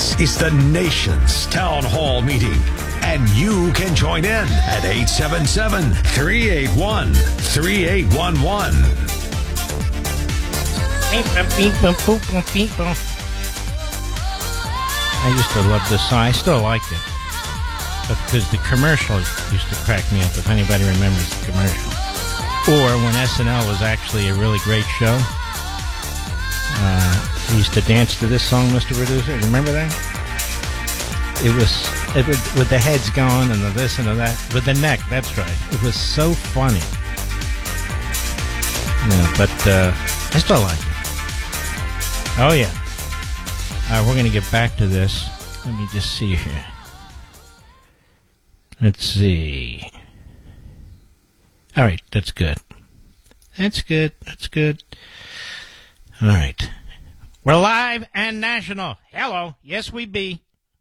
This is the nation's town hall meeting, and you can join in at 877-381-3811. I used to love this song. I still liked it. But because the commercial used to crack me up, if anybody remembers the commercial. Or when SNL was actually a really great show. We used to dance to this song, Mr. Producer. You remember that? It was with the heads going and the this and the that. With the neck, that's right. It was so funny. Yeah, but I still like it. Oh, yeah. We're going to get back to this. Let me just see here. Let's see. All right, that's good. That's good. All right. We're live and national. Hello. Yes, we be.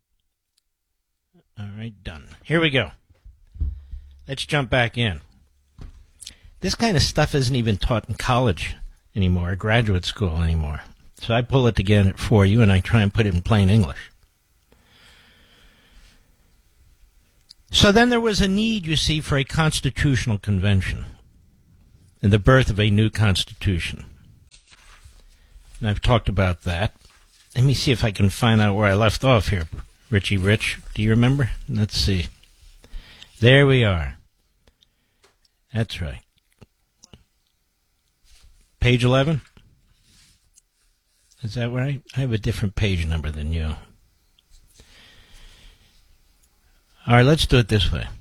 All right, done. Here we go. Let's jump back in. This kind of stuff isn't even taught in college anymore, graduate school anymore. So I pull it together for you, and I try and put it in plain English. So then there was a need, you see, for a constitutional convention and the birth of a new constitution. And I've talked about that. Let me see if I can find out where I left off here. Richie Rich, do you remember? Let's see. There we are. That's right. Page 11? Is that right? I have a different page number than you. All right, let's do it this way.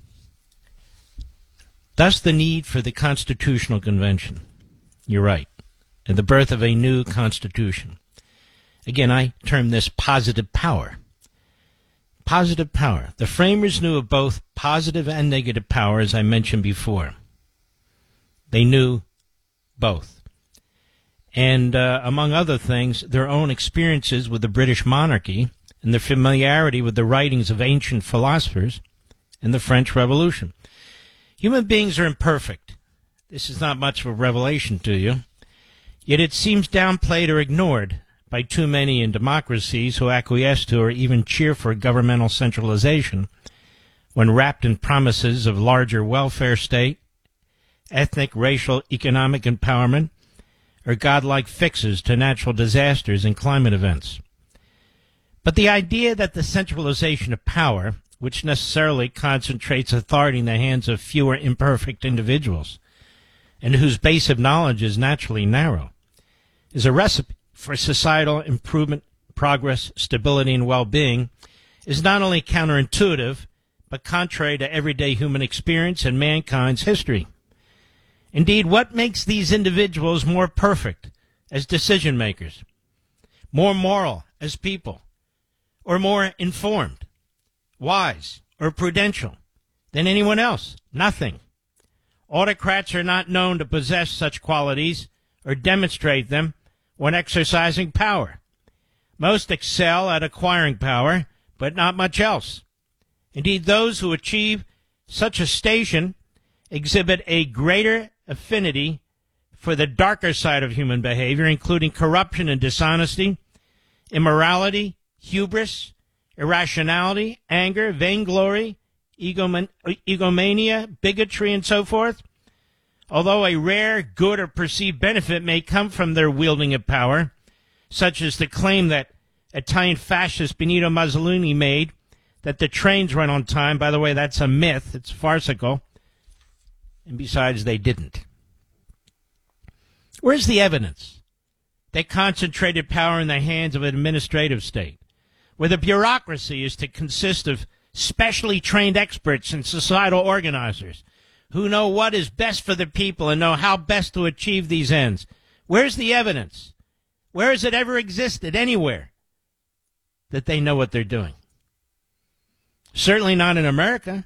Thus the need for the Constitutional Convention. You're right. And the birth of a new Constitution. Again, I term this positive power. Positive power. The framers knew of both positive and negative power, as I mentioned before. They knew both. And, among other things, their own experiences with the British monarchy and their familiarity with the writings of ancient philosophers and the French Revolution. Human beings are imperfect. This is not much of a revelation to you. Yet it seems downplayed or ignored by too many in democracies who acquiesce to or even cheer for governmental centralization when wrapped in promises of larger welfare state, ethnic, racial, economic empowerment, or godlike fixes to natural disasters and climate events. But the idea that the centralization of power, which necessarily concentrates authority in the hands of fewer imperfect individuals, and whose base of knowledge is naturally narrow, is a recipe for societal improvement, progress, stability, and well-being, is not only counterintuitive, but contrary to everyday human experience and mankind's history. Indeed, what makes these individuals more perfect as decision makers, more moral as people, or more informed, wise, or prudential than anyone else? Nothing. Autocrats are not known to possess such qualities or demonstrate them when exercising power. Most excel at acquiring power, but not much else. Indeed, those who achieve such a station exhibit a greater affinity for the darker side of human behavior, including corruption and dishonesty, immorality, hubris, irrationality, anger, vainglory, egomania, bigotry, and so forth. Although a rare good or perceived benefit may come from their wielding of power, such as the claim that Italian fascist Benito Mussolini made that the trains run on time. By the way, that's a myth. It's farcical. And besides, they didn't. Where's the evidence that concentrated power in the hands of an administrative state, where the bureaucracy is to consist of specially trained experts and societal organizers who know what is best for the people and know how best to achieve these ends? Where's the evidence? Where has it ever existed anywhere that they know what they're doing? Certainly not in America.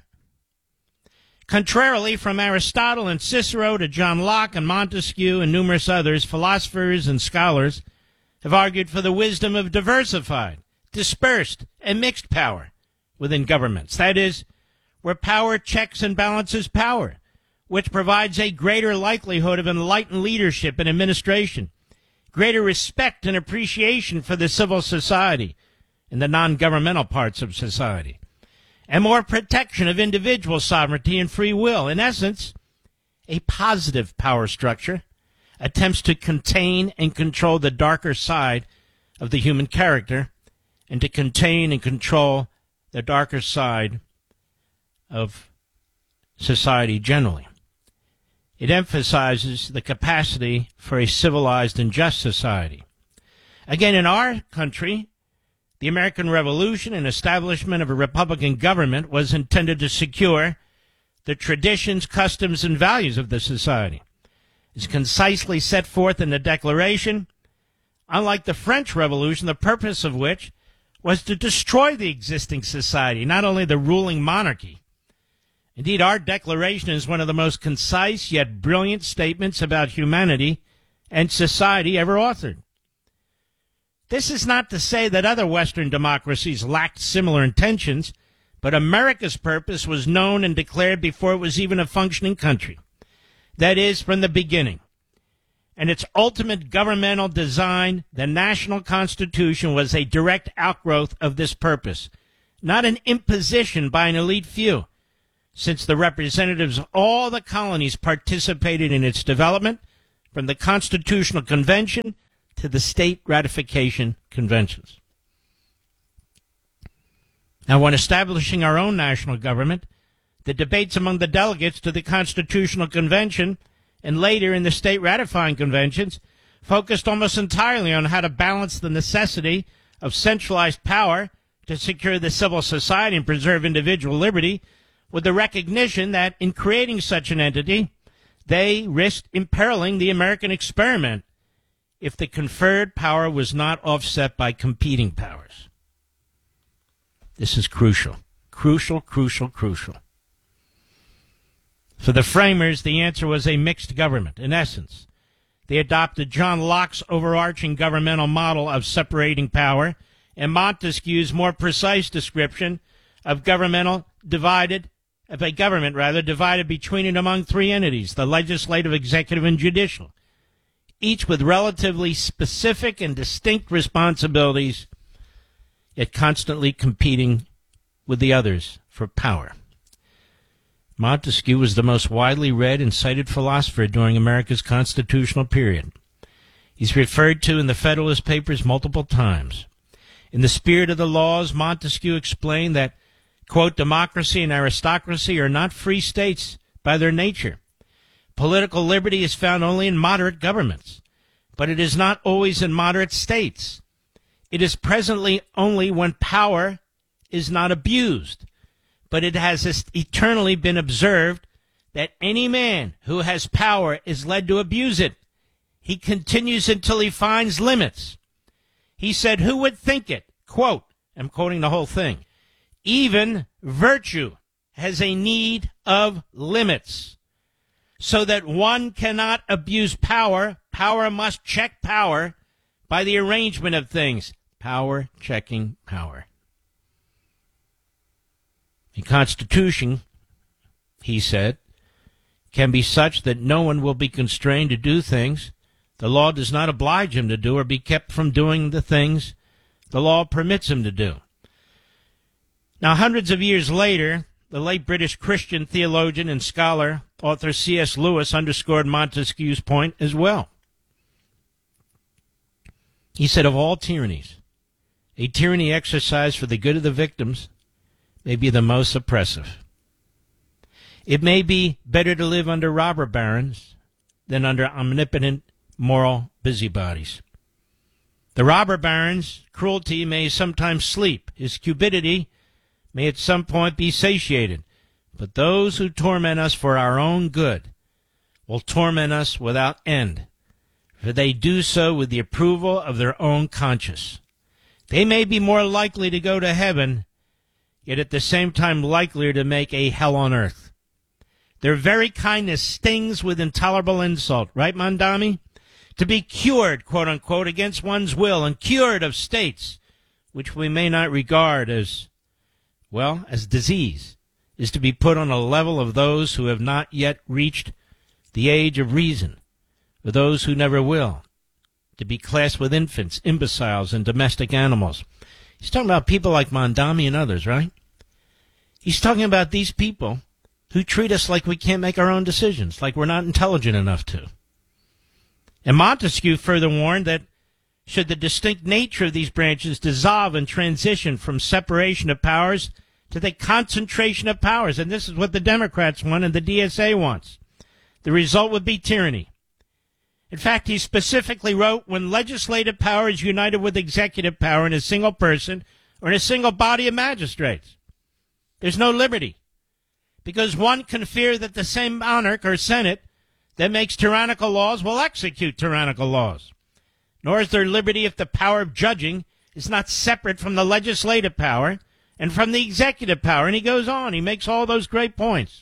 Contrarily, from Aristotle and Cicero to John Locke and Montesquieu and numerous others, philosophers and scholars have argued for the wisdom of diversified, dispersed, and mixed power within governments. That is, where power checks and balances power, which provides a greater likelihood of enlightened leadership and administration, greater respect and appreciation for the civil society, in the non-governmental parts of society, and more protection of individual sovereignty and free will. In essence, a positive power structure attempts to contain and control the darker side of the human character and to contain and control the darker side of society generally. It emphasizes the capacity for a civilized and just society. Again, in our country, the American Revolution and establishment of a Republican government was intended to secure the traditions, customs, and values of the society. It's concisely set forth in the Declaration, unlike the French Revolution, the purpose of which was to destroy the existing society, not only the ruling monarchy. Indeed, our Declaration is one of the most concise yet brilliant statements about humanity and society ever authored. This is not to say that other Western democracies lacked similar intentions, but America's purpose was known and declared before it was even a functioning country. That is, from the beginning. And its ultimate governmental design, the national Constitution, was a direct outgrowth of this purpose, not an imposition by an elite few, since the representatives of all the colonies participated in its development, from the Constitutional Convention to the state ratification conventions. Now, when establishing our own national government, the debates among the delegates to the Constitutional Convention and later in the state ratifying conventions focused almost entirely on how to balance the necessity of centralized power to secure the civil society and preserve individual liberty with the recognition that in creating such an entity, they risked imperiling the American experiment if the conferred power was not offset by competing powers. This is crucial. Crucial. For the framers, the answer was a mixed government. In essence, they adopted John Locke's overarching governmental model of separating power and Montesquieu's more precise description of a government divided between and among three entities, the legislative, executive, and judicial, each with relatively specific and distinct responsibilities, yet constantly competing with the others for power. Montesquieu was the most widely read and cited philosopher during America's constitutional period. He's referred to in the Federalist Papers multiple times. In the spirit of the laws, Montesquieu explained that, quote, democracy and aristocracy are not free states by their nature. Political liberty is found only in moderate governments, but it is not always in moderate states. It is presently only when power is not abused, but it has eternally been observed that any man who has power is led to abuse it. He continues until he finds limits. He said, who would think it? Quote, I'm quoting the whole thing. Even virtue has a need of limits, so that one cannot abuse power. Power must check power by the arrangement of things. Power checking power. A constitution, he said, can be such that no one will be constrained to do things the law does not oblige him to do, or be kept from doing the things the law permits him to do. Now, hundreds of years later, the late British Christian theologian and scholar, author C.S. Lewis, underscored Montesquieu's point as well. He said, of all tyrannies, a tyranny exercised for the good of the victims may be the most oppressive. It may be better to live under robber barons than under omnipotent moral busybodies. The robber baron's cruelty may sometimes sleep. His cupidity may at some point be satiated. But those who torment us for our own good will torment us without end, for they do so with the approval of their own conscience. They may be more likely to go to heaven, yet at the same time likelier to make a hell on earth. Their very kindness stings with intolerable insult, right, Mondami? To be cured, quote unquote, against one's will and cured of states which we may not regard as, well, as disease, is to be put on a level of those who have not yet reached the age of reason, or those who never will, to be classed with infants, imbeciles, and domestic animals. He's talking about people like Mondami and others, right? He's talking about these people who treat us like we can't make our own decisions, like we're not intelligent enough to. And Montesquieu further warned that should the distinct nature of these branches dissolve and transition from separation of powers to the concentration of powers, and this is what the Democrats want and the DSA wants, the result would be tyranny. In fact, he specifically wrote, when legislative power is united with executive power in a single person or in a single body of magistrates, there's no liberty, because one can fear that the same monarch or senate that makes tyrannical laws will execute tyrannical laws. Nor is there liberty if the power of judging is not separate from the legislative power and from the executive power. And he goes on. He makes all those great points.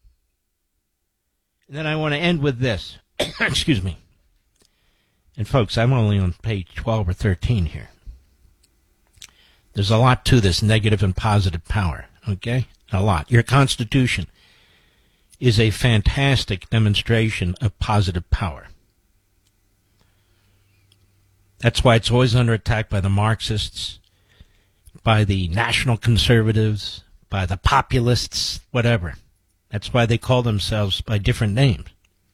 And then I want to end with this. Excuse me. And folks, I'm only on page 12 or 13 here. There's a lot to this negative and positive power, okay? A lot. Your Constitution is a fantastic demonstration of positive power. That's why it's always under attack by the Marxists, by the national conservatives, by the populists, whatever. That's why they call themselves by different names.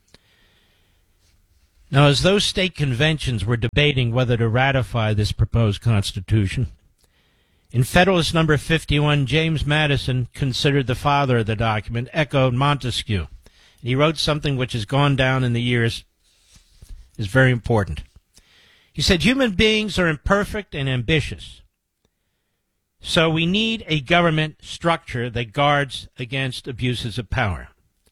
Now, as those state conventions were debating whether to ratify this proposed Constitution, in Federalist number 51, James Madison, considered the father of the document, echoed Montesquieu. He wrote something which has gone down in the years, is very important. He said, human beings are imperfect and ambitious, so we need a government structure that guards against abuses of power.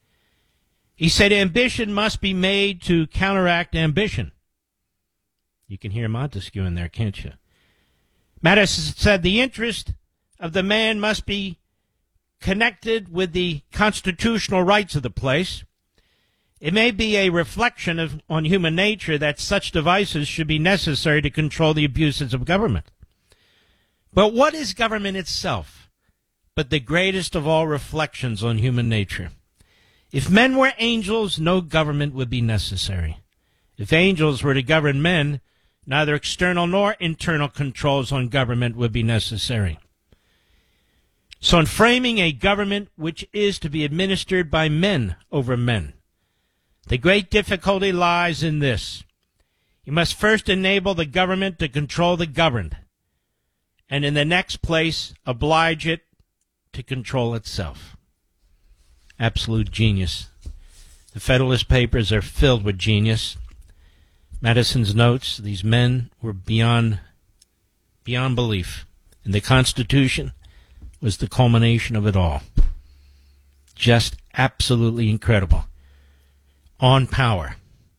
He said, ambition must be made to counteract ambition. You can hear Montesquieu in there, can't you? Madison said, the interest of the man must be connected with the constitutional rights of the place. It may be a reflection on human nature that such devices should be necessary to control the abuses of government. But what is government itself but the greatest of all reflections on human nature? If men were angels, no government would be necessary. If angels were to govern men, neither external nor internal controls on government would be necessary. So in framing a government which is to be administered by men over men, the great difficulty lies in this. You must first enable the government to control the governed, and in the next place, oblige it to control itself. Absolute genius. The Federalist Papers are filled with genius. Madison's notes, these men were beyond belief. And the Constitution was the culmination of it all. Just absolutely incredible. On power.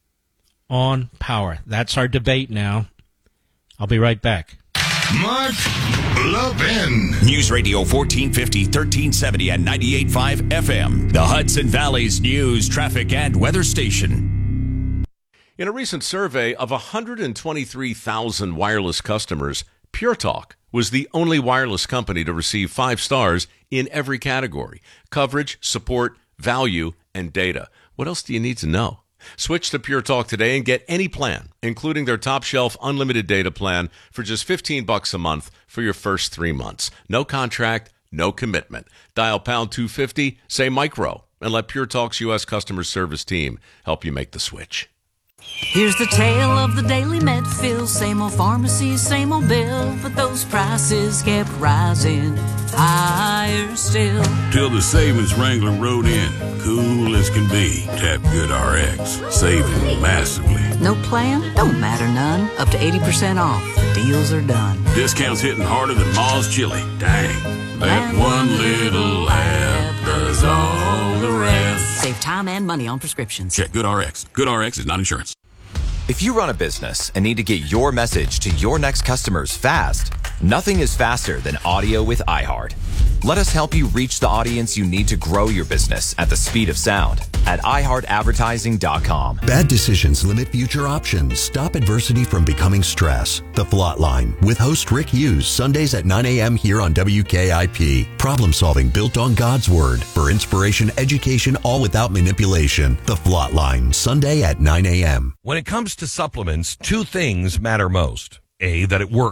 On power. That's our debate now. I'll be right back. Mark Levin. News Radio 1450, 1370 and 98.5 FM. The Hudson Valley's news, traffic, and weather station. In a recent survey of 123,000 wireless customers, Pure Talk was the only wireless company to receive 5 stars in every category: coverage, support, value, and data. What else do you need to know? Switch to Pure Talk today and get any plan, including their top shelf unlimited data plan, for just $15 a month for your first 3 months. No contract, no commitment. Dial pound 250, say micro, and let Pure Talk's U.S. customer service team help you make the switch. Here's the tale of the daily med fill. Same old pharmacy, same old bill, but those prices kept rising higher still. Till the savings Wrangler rode in, cool as can be. Tap GoodRx, saving massively. No plan? Don't matter none. Up to 80% off. The deals are done. Discounts hitting harder than Ma's chili. Dang, that one little app does all the rest. Save time and money on prescriptions. Check GoodRx. GoodRx is not insurance. If you run a business and need to get your message to your next customers fast, nothing is faster than audio with iHeart. Let us help you reach the audience you need to grow your business at the speed of sound at iHeartAdvertising.com. Bad decisions limit future options. Stop adversity from becoming stress. The Flot Line with host Rick Hughes, Sundays at 9 a.m. here on WKIP. Problem solving built on God's Word for inspiration, education, all without manipulation. The Flot Line, Sunday at 9 a.m. When it comes to supplements, 2 things matter most. A, that it works,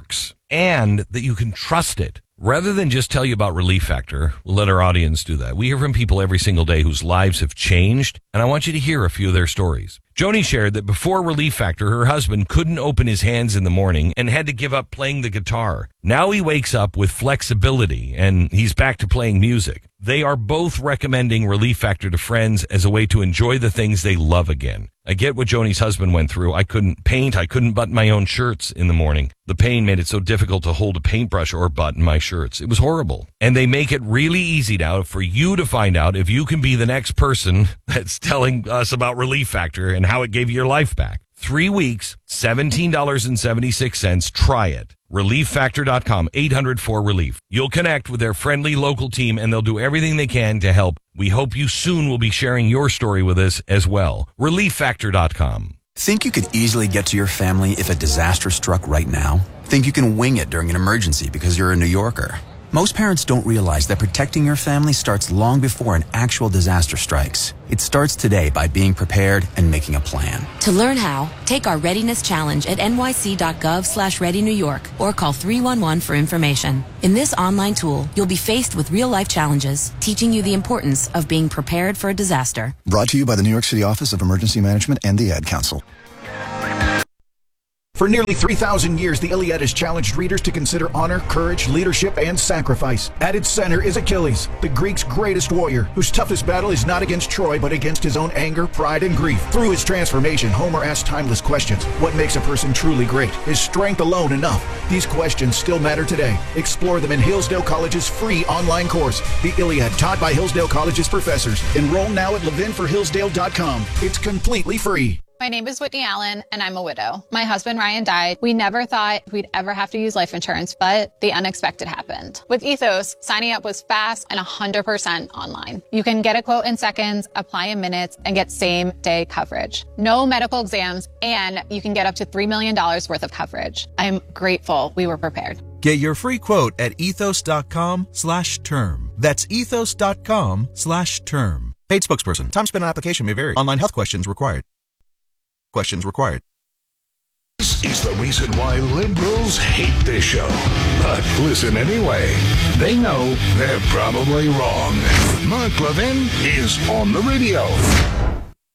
and that you can trust it. Rather than just tell you about Relief Factor, we'll let our audience do that. We hear from people every single day whose lives have changed, and I want you to hear a few of their stories. Joni shared that before Relief Factor, her husband couldn't open his hands in the morning and had to give up playing the guitar. Now he wakes up with flexibility, and he's back to playing music. They are both recommending Relief Factor to friends as a way to enjoy the things they love again. I get what Joni's husband went through. I couldn't paint. I couldn't button my own shirts in the morning. The pain made it so difficult to hold a paintbrush or button my shirts. It was horrible. And they make it really easy now for you to find out if you can be the next person that's telling us about Relief Factor and how it gave you your life back. 3 weeks, $17.76. Try it. ReliefFactor.com, 800-4RELIEF. You'll connect with their friendly local team, and they'll do everything they can to help. We hope you soon will be sharing your story with us as well. ReliefFactor.com. Think you could easily get to your family if a disaster struck right now? Think you can wing it during an emergency because you're a New Yorker? Most parents don't realize that protecting your family starts long before an actual disaster strikes. It starts today by being prepared and making a plan. To learn how, take our Readiness Challenge at nyc.gov/ReadyNewYork or call 311 for information. In this online tool, you'll be faced with real-life challenges, teaching you the importance of being prepared for a disaster. Brought to you by the New York City Office of Emergency Management and the Ad Council. For nearly 3,000 years, the Iliad has challenged readers to consider honor, courage, leadership, and sacrifice. At its center is Achilles, the Greeks' greatest warrior, whose toughest battle is not against Troy, but against his own anger, pride, and grief. Through his transformation, Homer asks timeless questions. What makes a person truly great? Is strength alone enough? These questions still matter today. Explore them in Hillsdale College's free online course, The Iliad, taught by Hillsdale College's professors. Enroll now at levinforhillsdale.com. It's completely free. My name is Whitney Allen, and I'm a widow. My husband, Ryan, died. We never thought we'd ever have to use life insurance, but the unexpected happened. With Ethos, signing up was fast and 100% online. You can get a quote in seconds, apply in minutes, and get same-day coverage. No medical exams, and you can get up to $3 million worth of coverage. I'm grateful we were prepared. Get your free quote at ethos.com/term. That's ethos.com/term. Paid spokesperson. Time spent on application may vary. Online health questions required. Questions required. This is the reason why liberals hate this show. But listen anyway. They know they're probably wrong. Mark Levin is on the radio.